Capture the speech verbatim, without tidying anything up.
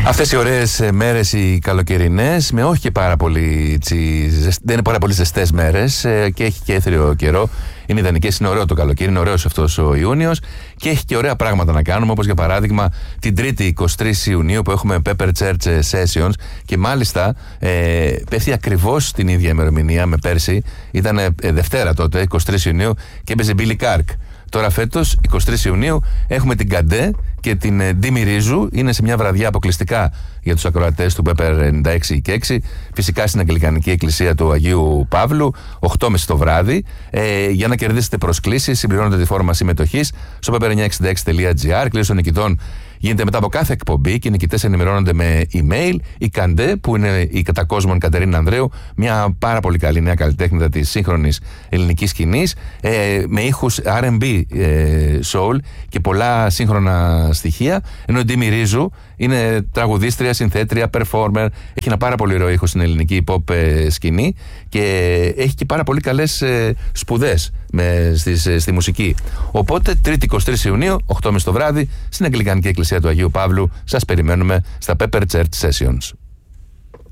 Αυτές οι ωραίες μέρες οι καλοκαιρινές, με όχι και πάρα πολύ, τσι, δεν είναι πάρα πολύ ζεστές μέρες ε, και έχει και έθριο καιρό. Είναι ιδανικές, είναι ωραίο το καλοκαίρι, είναι ωραίος αυτός ο Ιούνιος και έχει και ωραία πράγματα να κάνουμε, όπως για παράδειγμα την Τρίτη εικοστή τρίτη Ιουνίου που έχουμε Pepper Church Sessions και μάλιστα ε, πέφτει ακριβώς την ίδια ημερομηνία με πέρσι. Ήταν ε, Δευτέρα τότε, εικοστή τρίτη Ιουνίου, και έπαιζε Billy Kark. Τώρα φέτος, εικοστή τρίτη Ιουνίου, έχουμε την Καντέ και την Ντίμη Ρίζου. Είναι σε μια βραδιά αποκλειστικά για τους ακροατές του Pepper ενενήντα έξι και έξι. Φυσικά στην Αγγλικανική Εκκλησία του Αγίου Παύλου, οκτώ και μισή το βράδυ. Ε, για να κερδίσετε προσκλήσεις, συμπληρώνετε τη φόρμα συμμετοχής στο pepper εννιακόσια εξήντα έξι τελεία gr. Κλήρωση των νικητών γίνεται μετά από κάθε εκπομπή και οι νικητές ενημερώνονται με email. Η Καντέ, που είναι η κατά κόσμον Κατερίνα Ανδρέου, μια πάρα πολύ καλή νέα καλλιτέχνητα της σύγχρονης ελληνικής σκηνής, ε, με ήχους αρ εντ μπι, ε, soul και πολλά σύγχρονα στοιχεία. Ενώ η Ντίμη Ρίζου είναι τραγουδίστρια, συνθέτρια, performer. Έχει ένα πάρα πολύ ωραίο ήχο στην ελληνική pop ε, σκηνή και έχει και πάρα πολύ καλές ε, σπουδές με, στις, ε, στη μουσική. Οπότε, Τρίτη εικοστή τρίτη Ιουνίου, οκτώ και μισή το βράδυ, στην Αγγλικανική Εκκλησία του Αγίου Παύλου, σας περιμένουμε στα Pepper Church Sessions.